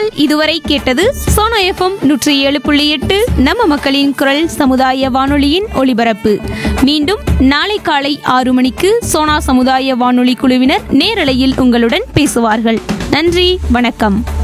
நேயர்கள் இதுவரை கேட்டது சோனா எஃப்எம் 107.8 நம்ம மக்களின் குரல் சமுதாய வானொலியின் ஒலிபரப்பு. மீண்டும் நாளை காலை 6 மணிக்கு சோனா சமுதாய வானொலி குழுவினர் நேரலையில் உங்களுடன் பேசுவார்கள். நன்றி, வணக்கம்.